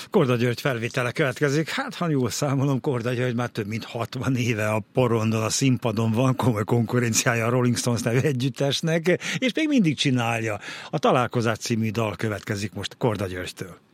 Korda György felvétele következik. Hát, ha jól számolom, Korda György már több mint 60 éve a porondon, a színpadon van, komoly konkurenciája a Rolling Stones nevű együttesnek, és még mindig csinálja. A Találkozás című dal következik most Korda Györgytől.